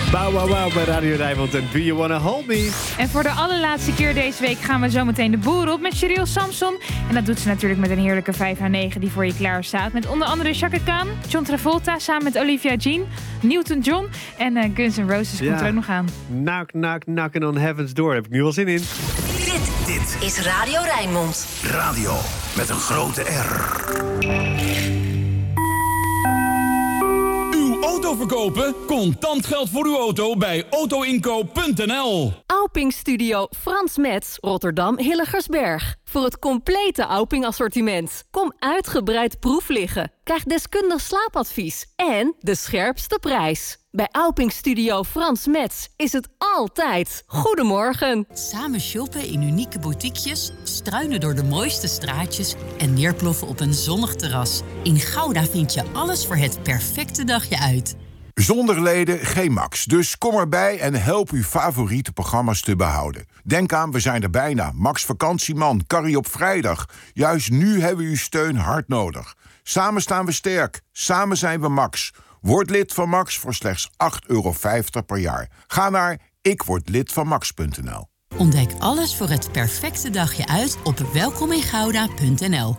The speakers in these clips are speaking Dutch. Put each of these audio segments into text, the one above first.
Bow wow wow bij Radio Rijnmond en Do You Wanna Hold Me? En voor de allerlaatste keer deze week gaan we zometeen de boer op met Sheryl Samson. En dat doet ze natuurlijk met een heerlijke 5 à 9 die voor je klaar staat. Met onder andere Chaka Khan, John Travolta samen met Olivia Jean, Newton John en Guns N' Roses komt er ook nog aan. Knock, knock, knocking on heaven's door. Daar heb ik nu wel zin in. Dit is Radio Rijnmond. Radio met een grote R. Uw auto verkopen? Contant geld voor uw auto bij autoinkoop.nl. Auping Studio Frans Metz, Rotterdam Hilligersberg. Voor het complete Auping assortiment. Kom uitgebreid proef liggen. Krijg deskundig slaapadvies en de scherpste prijs. Bij Auping Studio Frans Metz is het altijd goedemorgen. Samen shoppen in unieke boutiquejes, struinen door de mooiste straatjes en neerploffen op een zonnig terras. In Gouda vind je alles voor het perfecte dagje uit. Zonder leden geen Max, dus kom erbij en help uw favoriete programma's te behouden. Denk aan, we zijn er bijna. Max Vakantieman, Carrie op vrijdag. Juist nu hebben we uw steun hard nodig. Samen staan we sterk, samen zijn we Max. Word lid van Max voor slechts €8,50 per jaar. Ga naar ikwordlidvanmax.nl. Ontdek alles voor het perfecte dagje uit op welkomingouda.nl.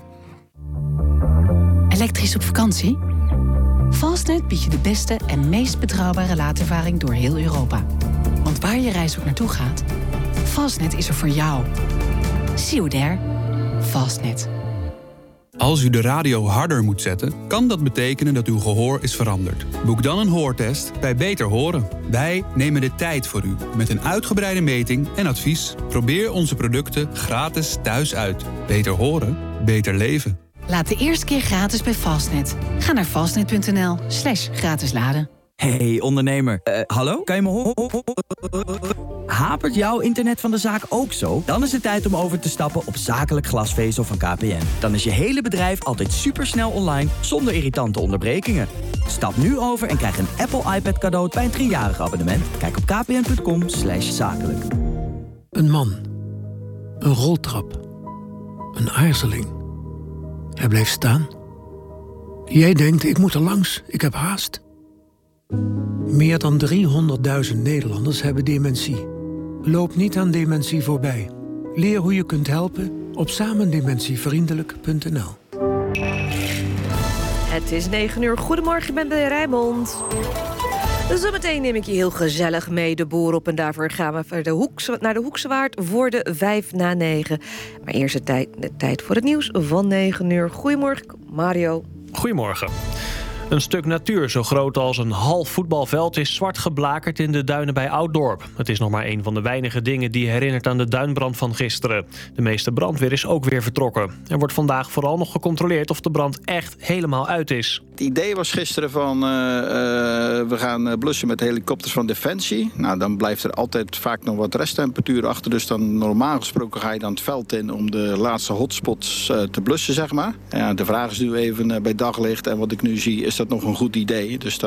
Elektrisch op vakantie? Fastnet biedt je de beste en meest betrouwbare laadervaring door heel Europa. Want waar je reis ook naartoe gaat, Fastnet is er voor jou. See you there. Fastnet. Als u de radio harder moet zetten, kan dat betekenen dat uw gehoor is veranderd. Boek dan een hoortest bij Beter Horen. Wij nemen de tijd voor u met een uitgebreide meting en advies. Probeer onze producten gratis thuis uit. Beter horen, beter leven. Laat de eerste keer gratis bij Fastnet. Ga naar fastnet.nl/gratis laden. Hey ondernemer, hallo? Kan je me horen? Hapert jouw internet van de zaak ook zo? Dan is het tijd om over te stappen op zakelijk glasvezel van KPN. Dan is je hele bedrijf altijd supersnel online, zonder irritante onderbrekingen. Stap nu over en krijg een Apple iPad cadeau bij een 3-jarig abonnement. Kijk op kpn.com/zakelijk. Een man. Een roltrap. Een aarzeling. Hij blijft staan. Jij denkt, ik moet er langs, ik heb haast. Meer dan 300.000 Nederlanders hebben dementie. Loop niet aan dementie voorbij. Leer hoe je kunt helpen op samendementievriendelijk.nl. Het is 9 uur. Goedemorgen, ik ben bij Rijnmond. Zometeen neem ik je heel gezellig mee de boer op. En daarvoor gaan we naar de Hoekse Waard voor de 8:55. Maar eerst de tijd voor het nieuws van 9 uur. Goedemorgen, Mario. Goedemorgen. Een stuk natuur zo groot als een half voetbalveld is zwart geblakerd in de duinen bij Ouddorp. Het is nog maar een van de weinige dingen die herinnert aan de duinbrand van gisteren. De meeste brandweer is ook weer vertrokken. Er wordt vandaag vooral nog gecontroleerd of de brand echt helemaal uit is. Het idee was gisteren van we gaan blussen met helikopters van Defensie. Nou, dan blijft er altijd vaak nog wat resttemperatuur achter. Dus dan normaal gesproken ga je dan het veld in om de laatste hotspots te blussen, zeg maar. Ja, de vraag is nu even bij daglicht en wat ik nu zie, is dat nog een goed idee. Dus